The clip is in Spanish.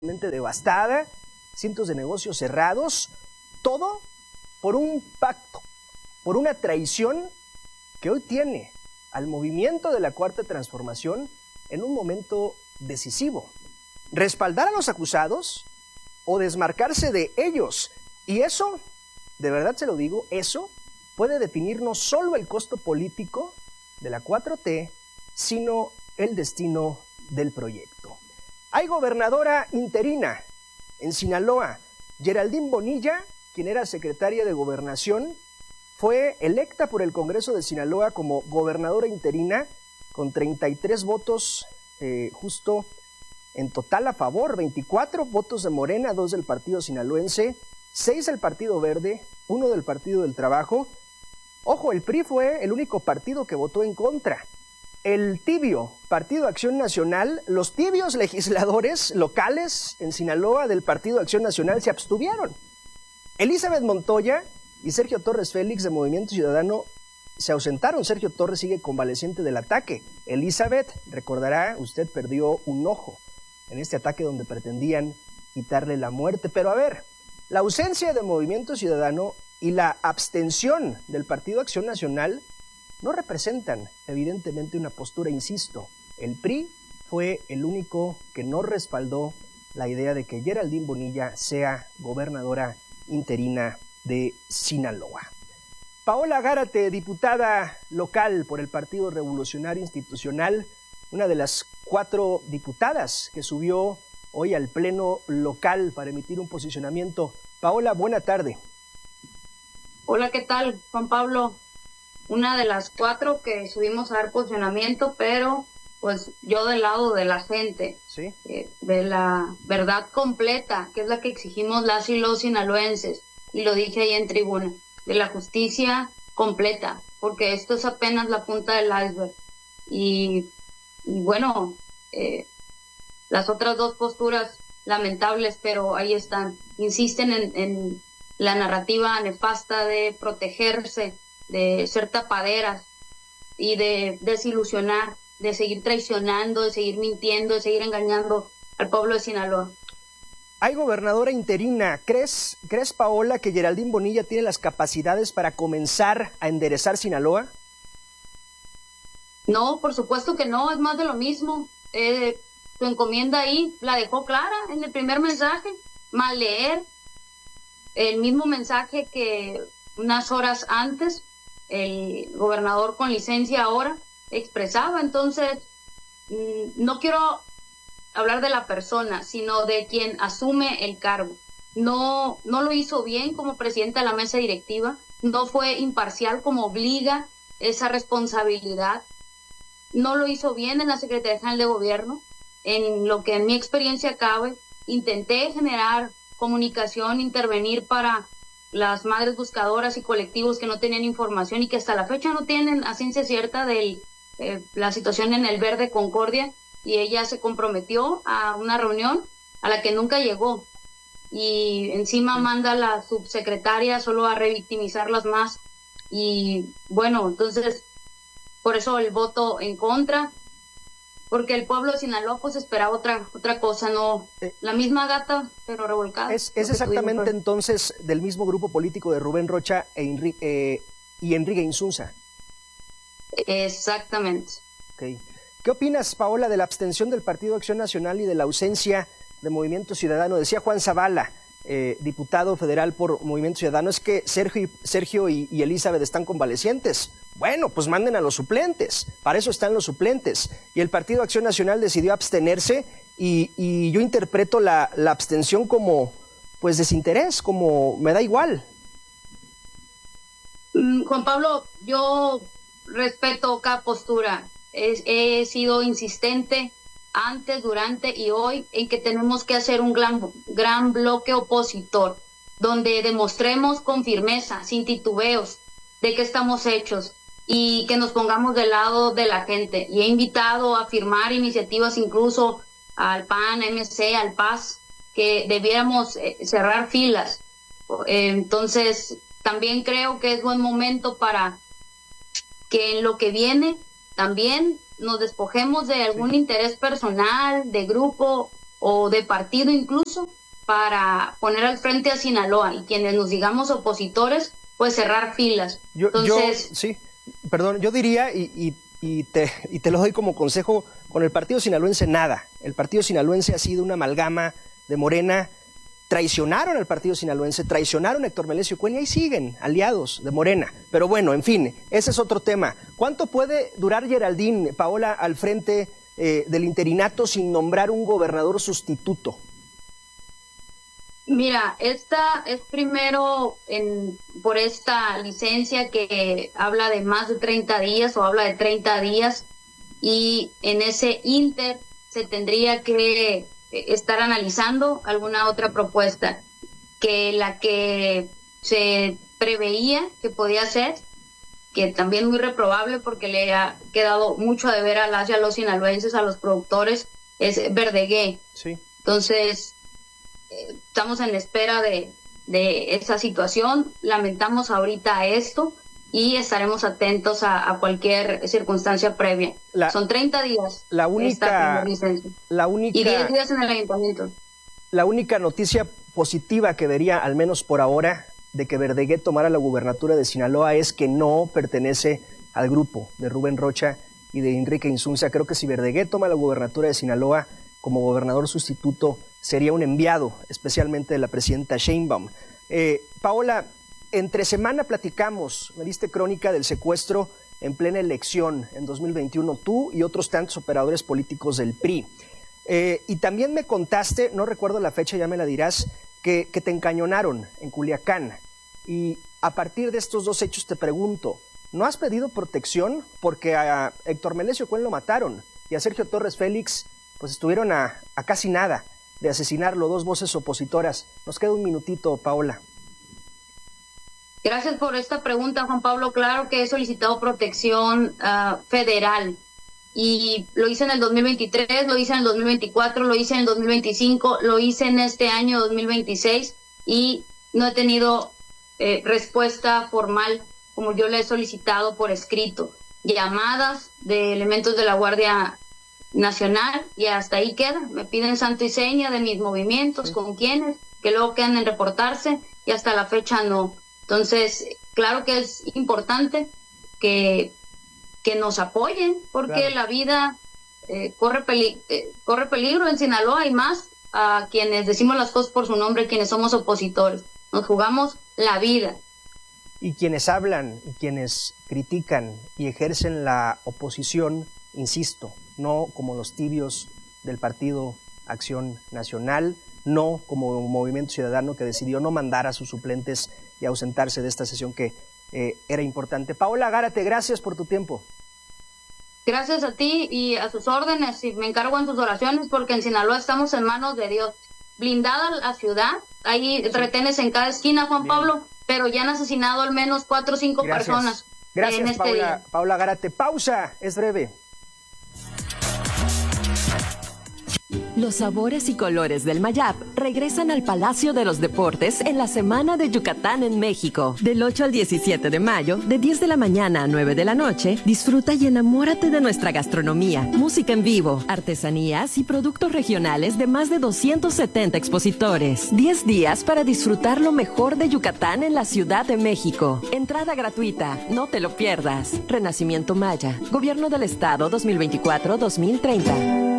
devastada, cientos de negocios cerrados, todo por un pacto, por una traición que hoy tiene al movimiento de la Cuarta Transformación en un momento decisivo. Respaldar a los acusados o desmarcarse de ellos. Y eso, de verdad se lo digo, eso puede definir no solo el costo político de la 4T, sino el destino del proyecto. Hay gobernadora interina en Sinaloa. Geraldine Bonilla, quien era secretaria de Gobernación, fue electa por el Congreso de Sinaloa como gobernadora interina con 33 votos justo en total a favor, 24 votos de Morena, 2 del Partido Sinaloense, 6 del Partido Verde, 1 del Partido del Trabajo. Ojo, el PRI fue el único partido que votó en contra. El tibio Partido Acción Nacional, los tibios legisladores locales en Sinaloa del Partido Acción Nacional se abstuvieron. Elizabeth Montoya y Sergio Torres Félix de Movimiento Ciudadano se ausentaron. Sergio Torres sigue convaleciente del ataque. Elizabeth, recordará, usted perdió un ojo en este ataque donde pretendían quitarle la muerte. Pero a ver, la ausencia de Movimiento Ciudadano y la abstención del Partido Acción Nacional no representan evidentemente una postura, insisto. El PRI fue el único que no respaldó la idea de que Geraldine Bonilla sea gobernadora interina de Sinaloa. Paola Gárate, diputada local por el Partido Revolucionario Institucional, una de las 4 diputadas que subió hoy al pleno local para emitir un posicionamiento. Paola, buena tarde. Hola, ¿qué tal, Juan Pablo? Una de las 4 que subimos a dar posicionamiento, pero pues yo del lado de la gente, ¿sí? De la verdad completa, que es la que exigimos las y los sinaloenses, y lo dije ahí en tribuna, de la justicia completa, porque esto es apenas la punta del iceberg. Y bueno, las otras 2 posturas lamentables, pero ahí están, insisten en la narrativa nefasta de protegerse, de ser tapaderas y de desilusionar, de seguir traicionando, de seguir mintiendo, de seguir engañando al pueblo de Sinaloa. Hay gobernadora interina. ¿Crees, Paola, que Geraldine Bonilla tiene las capacidades para comenzar a enderezar Sinaloa? No, por supuesto que no, es más de lo mismo. Su encomienda ahí la dejó clara en el primer mensaje, mal leer, el mismo mensaje que unas horas antes el gobernador con licencia ahora expresaba. Entonces, no quiero hablar de la persona, sino de quien asume el cargo. No lo hizo bien como presidenta de la mesa directiva, no fue imparcial como obliga esa responsabilidad, no lo hizo bien en la Secretaría General de Gobierno. En lo que en mi experiencia cabe, intenté generar comunicación, intervenir para las madres buscadoras y colectivos que no tenían información y que hasta la fecha no tienen a ciencia cierta de la situación en el Verde Concordia, y ella se comprometió a una reunión a la que nunca llegó, y encima manda a la subsecretaria solo a revictimizarlas más. Y bueno, entonces por eso el voto en contra, porque el pueblo de Sinaloa pues esperaba otra cosa, no la misma gata pero revolcada. Es exactamente entonces del mismo grupo político de Rubén Rocha y Enrique Insunza. Exactamente. Okay. ¿Qué opinas, Paola, de la abstención del Partido Acción Nacional y de la ausencia de Movimiento Ciudadano? Decía Juan Zavala, diputado federal por Movimiento Ciudadano, es que Sergio y Elizabeth están convalecientes. Bueno, pues manden a los suplentes, para eso están los suplentes. Y el Partido Acción Nacional decidió abstenerse y yo interpreto la abstención como pues desinterés, como me da igual. Juan Pablo, yo respeto cada postura. He sido insistente antes, durante y hoy en que tenemos que hacer un gran bloque opositor, donde demostremos con firmeza, sin titubeos, de qué estamos hechos y que nos pongamos del lado de la gente. Y he invitado a firmar iniciativas incluso al PAN, MC, al PAS, que debiéramos cerrar filas. Entonces, también creo que es buen momento para que en lo que viene también nos despojemos de algún interés personal, de grupo o de partido incluso, para poner al frente a Sinaloa, y quienes nos digamos opositores, pues cerrar filas. Sí, perdón, yo diría, y te lo doy como consejo, con el partido sinaloense nada. El partido sinaloense ha sido una amalgama de Morena. Traicionaron al partido sinaloense, traicionaron a Héctor Melesio Cuenya y siguen aliados de Morena. Pero bueno, en fin, ese es otro tema. ¿Cuánto puede durar Geraldine, Paola, al frente del interinato sin nombrar un gobernador sustituto? Mira, esta es primero por esta licencia que habla de más de 30 días o habla de 30 días, y en ese inter se tendría que estar analizando alguna otra propuesta, que la que se preveía que podía ser, que también muy reprobable porque le ha quedado mucho a deber a las y a los sinaloenses, a los productores, es Verdegué. Sí. Entonces, estamos en espera de esa situación, lamentamos ahorita esto y estaremos atentos a cualquier circunstancia previa. Son 30 días la única, y 10 días en el ayuntamiento. La única noticia positiva que vería, al menos por ahora, de que Verdegué tomara la gubernatura de Sinaloa es que no pertenece al grupo de Rubén Rocha y de Enrique Insunza. Creo que si Verdegué toma la gubernatura de Sinaloa como gobernador sustituto, sería un enviado, especialmente de la presidenta Sheinbaum. Paola, entre semana platicamos, me diste crónica del secuestro en plena elección en 2021, tú y otros tantos operadores políticos del PRI. Y también me contaste, no recuerdo la fecha, ya me la dirás, que te encañonaron en Culiacán. Y a partir de estos dos hechos te pregunto, ¿no has pedido protección? Porque a Héctor Melesio Cuenya lo mataron y a Sergio Torres Félix pues estuvieron a casi nada de asesinarlo, dos voces opositoras. Nos queda un minutito, Paola. Gracias por esta pregunta, Juan Pablo. Claro que he solicitado protección federal, y lo hice en el 2023, lo hice en el 2024, lo hice en el 2025, lo hice en este año 2026, y no he tenido respuesta formal como yo le he solicitado por escrito. Llamadas de elementos de la Guardia Nacional y hasta ahí queda. Me piden santo y seña de mis movimientos, sí, con quienes, que luego quedan en reportarse, y hasta la fecha no. Entonces, claro que es importante que nos apoyen, porque claro, la vida corre peligro en Sinaloa, y más a quienes decimos las cosas por su nombre, quienes somos opositores. Nos jugamos la vida. Y quienes hablan y quienes critican y ejercen la oposición, insisto, no como los tibios del Partido Acción Nacional, no como un Movimiento Ciudadano que decidió no mandar a sus suplentes y ausentarse de esta sesión que era importante. Paola Gárate, gracias por tu tiempo. Gracias a ti y a sus órdenes, y me encargo en sus oraciones, porque en Sinaloa estamos en manos de Dios. Blindada la ciudad, hay retenes en cada esquina, Juan Pablo, pero ya han asesinado al menos 4 o 5 personas. Gracias, en Paola Gárate. Pausa, es breve. Los sabores y colores del Mayab regresan al Palacio de los Deportes en la Semana de Yucatán en México. Del 8 al 17 de mayo, de 10 de la mañana a 9 de la noche, disfruta y enamórate de nuestra gastronomía, música en vivo, artesanías y productos regionales de más de 270 expositores. 10 días para disfrutar lo mejor de Yucatán en la Ciudad de México. Entrada gratuita, no te lo pierdas. Renacimiento Maya, Gobierno del Estado 2024-2030.